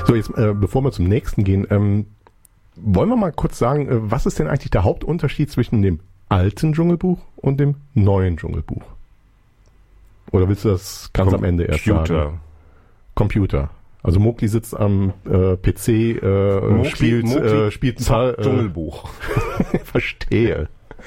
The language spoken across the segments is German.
So, jetzt, bevor wir zum nächsten gehen, wollen wir mal kurz sagen, was ist denn eigentlich der Hauptunterschied zwischen dem alten Dschungelbuch und dem neuen Dschungelbuch? Oder willst du das ganz am Ende erst sagen? Computer. Also Mowgli sitzt am PC, spielt ein Dschungelbuch. Verstehe.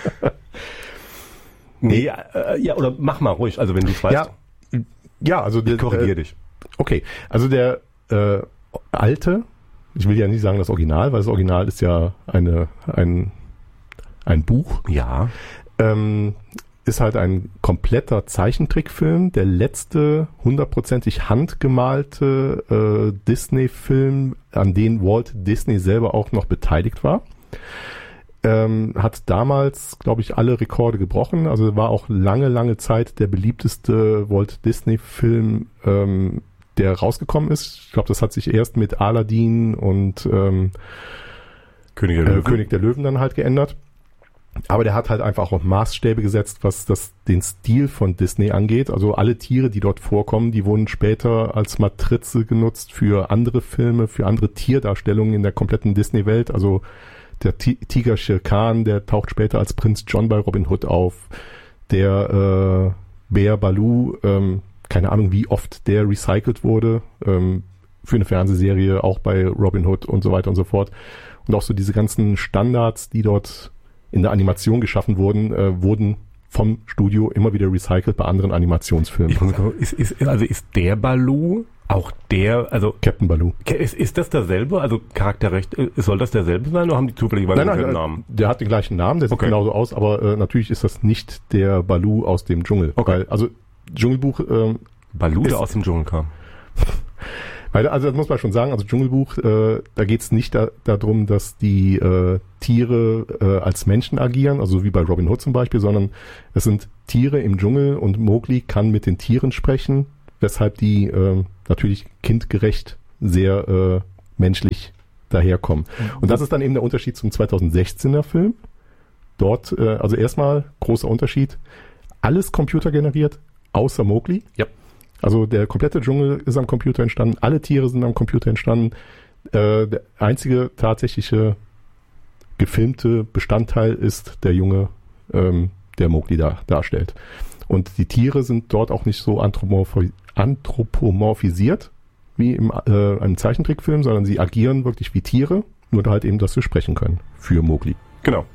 Nee, ja, oder mach mal ruhig, also wenn du es weißt. Ja, also ich korrigiere dich. Okay, also der alte, ich will ja nicht sagen das Original, weil das Original ist ja ein Buch. Ja. Ist halt ein kompletter Zeichentrickfilm, der letzte 100%ig handgemalte Disney-Film, an den Walt Disney selber auch noch beteiligt war. Hat damals, glaube ich, alle Rekorde gebrochen. Also war auch lange Zeit der beliebteste Walt Disney-Film, der rausgekommen ist. Ich glaube, das hat sich erst mit Aladdin und König der Löwen dann halt geändert. Aber der hat halt einfach auch Maßstäbe gesetzt, was den Stil von Disney angeht. Also alle Tiere, die dort vorkommen, die wurden später als Matrize genutzt für andere Filme, für andere Tierdarstellungen in der kompletten Disney-Welt. Also der Tiger Shere Khan, der taucht später als Prinz John bei Robin Hood auf. Der Bär Baloo, keine Ahnung, wie oft der recycelt wurde, für eine Fernsehserie, auch bei Robin Hood und so weiter und so fort. Und auch so diese ganzen Standards, die dort in der Animation geschaffen wurden, wurden vom Studio immer wieder recycelt bei anderen Animationsfilmen. Ist der Baloo auch Captain Baloo. Ist das derselbe? Also charakterrecht, soll das derselbe sein oder haben die zufälligerweise einen Namen? Der hat den gleichen Namen, der sieht genauso aus, aber natürlich ist das nicht der Baloo aus dem Dschungel. Okay. Weil, Dschungelbuch Baloo, der aus dem Dschungel kam. Also das muss man schon sagen, also Dschungelbuch, da geht es nicht darum, dass die Tiere als Menschen agieren, also wie bei Robin Hood zum Beispiel, sondern es sind Tiere im Dschungel und Mowgli kann mit den Tieren sprechen, weshalb die natürlich kindgerecht sehr menschlich daherkommen. Und das ist dann eben der Unterschied zum 2016er Film. Dort, also erstmal großer Unterschied, alles computergeneriert, außer Mowgli. Ja. Also der komplette Dschungel ist am Computer entstanden, alle Tiere sind am Computer entstanden. Der einzige tatsächliche gefilmte Bestandteil ist der Junge, der Mowgli darstellt. Und die Tiere sind dort auch nicht so anthropomorphisiert wie im einem Zeichentrickfilm, sondern sie agieren wirklich wie Tiere, nur halt eben, dass sie sprechen können für Mowgli. Genau.